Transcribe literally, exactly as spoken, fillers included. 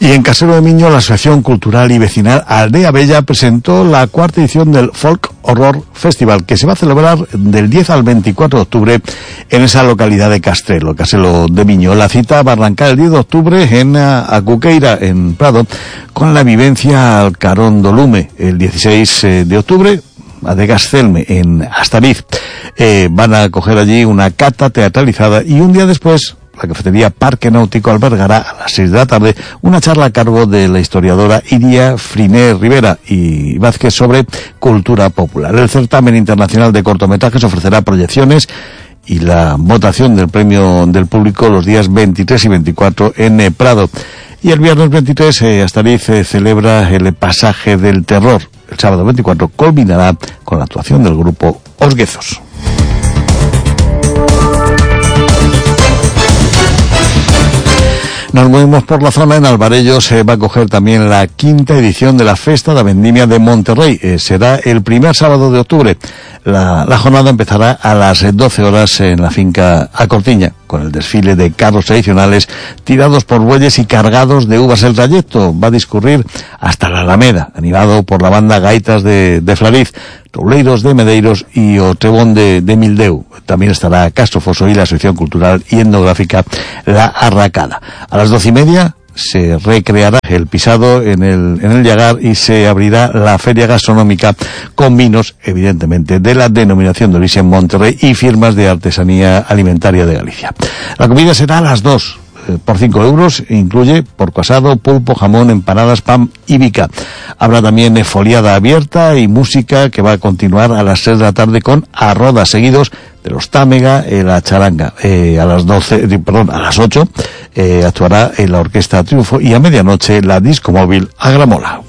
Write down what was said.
Y en Castelló de Miño, la Asociación Cultural y Vecinal Aldea Bella presentó la cuarta edición del Folk Horror Festival, que se va a celebrar del diez al veinticuatro de octubre en esa localidad de Castelló, Castelló de Miño. La cita va a arrancar el diez de octubre en Acuqueira, en Prado, con la vivencia al Carón do Lume. El dieciséis de octubre, a de Gastelme, en Astariz, eh, van a coger allí una cata teatralizada, y un día después la cafetería Parque Náutico albergará a las seis de la tarde una charla a cargo de la historiadora Iria Friné Rivera y Vázquez sobre cultura popular. El certamen internacional de cortometrajes ofrecerá proyecciones y la votación del premio del público los días veintitrés y veinticuatro en eh, Prado. Y el viernes veintitrés, eh, Astariz eh, celebra el pasaje del terror. El sábado veinticuatro culminará con la actuación del grupo Os Guezos. Nos movemos por la zona. En Alvarellos se eh, va a coger también la quinta edición de la Festa de Vendimia de Monterrey. Eh, será el primer sábado de octubre. La, la jornada empezará a las doce horas en la finca A Cortiña, con el desfile de carros tradicionales tirados por bueyes y cargados de uvas. El trayecto va a discurrir hasta la Alameda, animado por la banda Gaitas de, de Flariz, Touleiros de Medeiros y Otrebón de, de Mildeu. También estará Castro Foso y la Asociación Cultural y Etnográfica La Arracada. A las doce y media se recreará el pisado en el, en el Llagar, y se abrirá la feria gastronómica con vinos, evidentemente, de la denominación de origen Monterrey y firmas de artesanía alimentaria de Galicia. La comida será a las dos. Por cinco euros, incluye porco asado, pulpo, jamón, empanadas, pan y bica. Habrá también foliada abierta y música que va a continuar a las seis de la tarde con arrodas, seguidos de los Támega, eh, la charanga. Eh, a las doce, perdón, a las ocho, eh, actuará en la Orquesta Triunfo, y a medianoche la disco móvil Agramola.